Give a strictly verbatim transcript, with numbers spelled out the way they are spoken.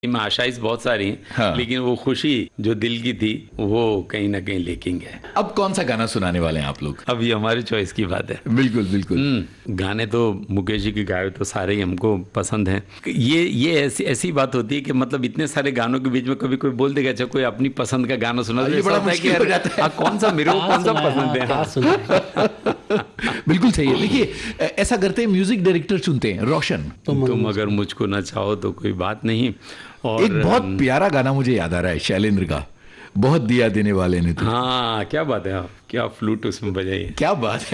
में आशाइश बहुत सारी हैं, हाँ। लेकिन वो खुशी जो दिल की थी वो कहीं ना कहीं लेकिंग है। अब कौन सा गाना सुनाने वाले हैं आप लोग? अब ये हमारी चॉइस की बात है। बिल्कुल बिल्कुल। हम्म, गाने तो मुकेश जी के गाए तो सारे ही हमको पसंद हैं। ये ये ऐसी ऐसी बात होती है कि मतलब इतने सारे गानों के बीच में कभी कोई बोल देगा अच्छा कोई अपनी पसंद का गाना सुना, तो ये ऐसा बड़ा होता है कि मुश्किल हो यार, जाता है। हाँ, कौन सा मेरे को कौन सा पसंद है। क्या हाँ। सुना बिल्कुल सही है। देखिए ऐसा करते हैं म्यूजिक डायरेक्टर चुनते हैं, रोशन। तुम अगर मुझको ना चाहो तो कोई बात नहीं। और एक बहुत प्यारा गाना मुझे याद आ रहा है शैलेंद्र का, बहुत दिया देने वाले ने तो। हाँ, क्या बात है, आप क्या फ्लूट उसमें बजाई है। क्या बात है।